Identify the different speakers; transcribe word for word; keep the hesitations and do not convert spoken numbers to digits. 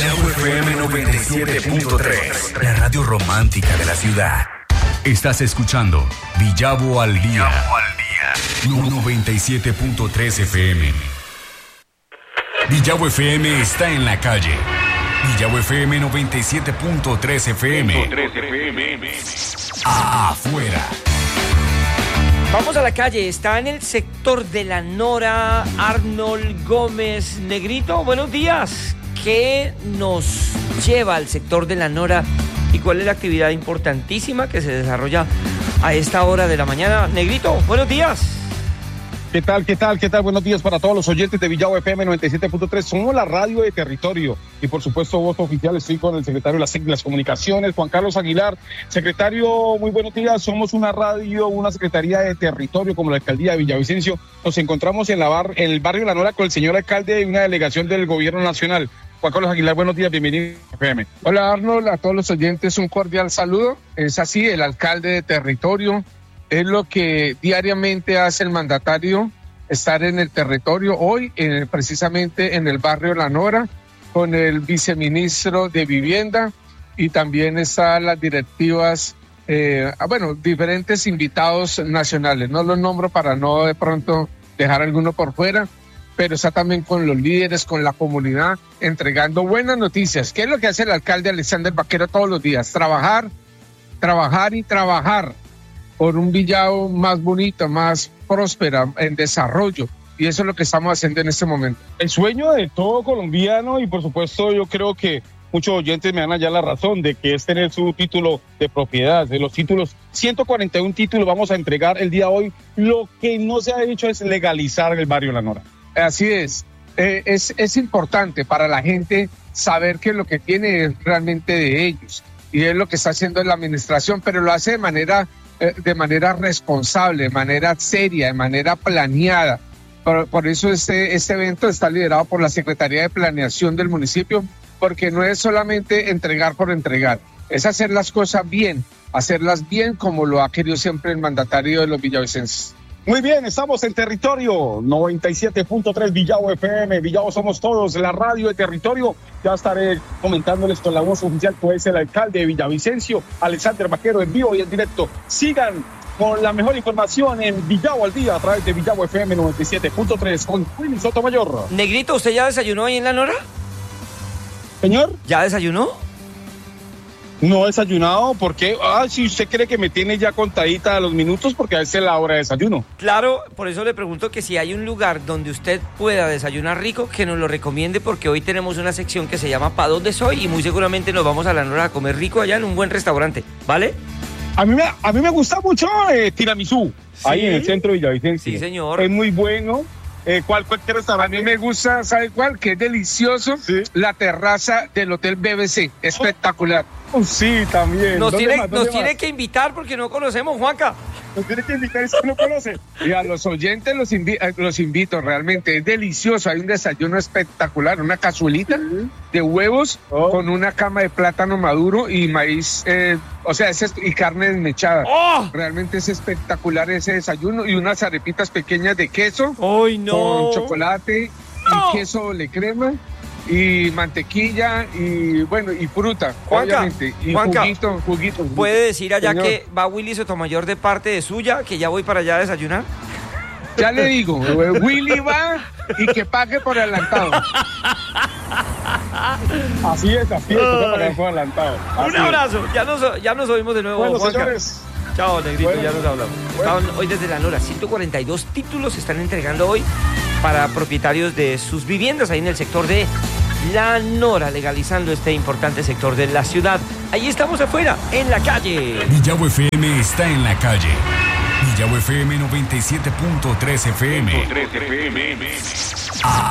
Speaker 1: Villavo F M noventa y siete punto tres, la radio romántica de la ciudad. Estás escuchando Villavo al Día. Villavo al Día. noventa y siete punto tres F M. Villavo F M está en la calle. Villavo F M noventa y siete punto tres F M. Afuera.
Speaker 2: Vamos a la calle, está en el sector de la Nora Arnold Gómez. Negrito, buenos días. ¿Qué nos lleva al sector de la Nora y cuál es la actividad importantísima que se desarrolla a esta hora de la mañana? Negrito, buenos días.
Speaker 3: ¿Qué tal, qué tal, qué tal? Buenos días para todos los oyentes de Villavo F M noventa y siete punto tres. Somos la radio de territorio y por supuesto voz oficial. Estoy con el secretario de las, las comunicaciones, Juan Carlos Aguilar. Secretario, muy buenos días. Somos una radio, una secretaría de territorio como la alcaldía de Villavicencio. Nos encontramos en, la bar, en el barrio La Nora con el señor alcalde y una delegación del gobierno nacional. Juan Carlos Aguilar, buenos días, bienvenido a F M.
Speaker 4: Hola Arnold, a todos los oyentes un cordial saludo. Es así, el alcalde de territorio. Es lo que diariamente hace el mandatario, estar en el territorio. Hoy, eh, precisamente en el barrio La Nora, con el viceministro de Vivienda y también están las directivas, eh, bueno, diferentes invitados nacionales. No los nombro para no de pronto dejar alguno por fuera, pero está también con los líderes, con la comunidad, entregando buenas noticias. ¿Qué es lo que hace el alcalde Alexander Vaquero todos los días? Trabajar, trabajar y trabajar por un Villavo más bonito, más próspera, en desarrollo. Y eso es lo que estamos haciendo en este momento.
Speaker 3: El sueño de todo colombiano y por supuesto yo creo que muchos oyentes me dan allá la razón de que es tener su título de propiedad, de los títulos, ciento cuarenta y uno títulos vamos a entregar el día de hoy. Lo que no se ha hecho es legalizar el barrio La Nora.
Speaker 4: Así es. Eh, es, es importante para la gente saber que lo que tiene es realmente de ellos. Y es lo que está haciendo la administración, pero lo hace de manera... de manera responsable, de manera seria, de manera planeada. Por, por eso este, este evento está liderado por la Secretaría de Planeación del municipio, porque no es solamente entregar por entregar, es hacer las cosas bien, hacerlas bien como lo ha querido siempre el mandatario de los villavicenses.
Speaker 3: Muy bien, estamos en territorio, noventa y siete punto tres Villavo F M, Villavo somos todos, la radio de territorio. Ya estaré comentándoles con la voz oficial, que es el alcalde de Villavicencio, Alexander Vaquero, en vivo y en directo. Sigan con la mejor información en Villavo al Día a través de Villavo F M noventa y siete punto tres con Willy Sotomayor.
Speaker 2: Negrito, ¿usted ya desayunó ahí en La Nora?
Speaker 3: ¿Señor?
Speaker 2: ¿Ya desayunó?
Speaker 3: No he desayunado, porque, ah, si usted cree que me tiene ya contadita los minutos, porque a veces es la hora de desayuno.
Speaker 2: Claro, por eso le pregunto que si hay un lugar donde usted pueda desayunar rico, que nos lo recomiende, porque hoy tenemos una sección que se llama ¿Pa dónde soy? Y muy seguramente nos vamos a La Nora a comer rico allá en un buen restaurante, ¿vale?
Speaker 3: A mí me, a mí me gusta mucho eh, tiramisú, ¿sí? Ahí en el centro de Villavicencio.
Speaker 2: Sí, señor.
Speaker 3: Es muy bueno. Eh, ¿Cuál, cuál restaurante?
Speaker 4: A mí me gusta, ¿sabe cuál? Que es delicioso. Sí. La terraza del Hotel B B C, espectacular.
Speaker 3: Oh, sí, también.
Speaker 2: Nos, tiene, nos tiene que invitar porque no conocemos, Juanca.
Speaker 3: Nos tiene que invitar, es que no conoce.
Speaker 4: Y a los oyentes los, invi los invito, realmente es delicioso. Hay un desayuno espectacular, una cazuelita sí. de huevos oh. con una cama de plátano maduro y maíz, eh, o sea, es, y carne desmechada. Oh. Realmente es espectacular ese desayuno y unas arepitas pequeñas de queso
Speaker 2: oh, no.
Speaker 4: con chocolate no. y queso doble crema. Y mantequilla y bueno y fruta,
Speaker 2: Juanca,
Speaker 4: obviamente. Y
Speaker 2: Juanca,
Speaker 4: juguito, juguito, juguito.
Speaker 2: ¿Puede decir allá
Speaker 4: Señor.
Speaker 2: que va Willy Sotomayor de parte de suya, que ya voy para allá a desayunar?
Speaker 4: Ya le digo, Willy va y que pague por adelantado.
Speaker 3: Así es, así es, que pague por adelantado. Así
Speaker 2: Un abrazo, ya nos, ya nos oímos de nuevo,
Speaker 3: bueno,
Speaker 2: Juanca.
Speaker 3: Señores.
Speaker 2: Chao, Negrito,
Speaker 3: bueno,
Speaker 2: ya nos hablamos.
Speaker 3: Bueno.
Speaker 2: Estaban hoy desde La Nora, ciento cuarenta y dos títulos se están entregando hoy para propietarios de sus viviendas ahí en el sector de La Nora, legalizando este importante sector de la ciudad. Ahí estamos afuera, en la calle.
Speaker 1: Villavo F M está en la calle. Villavo F M noventa y siete punto tres F M.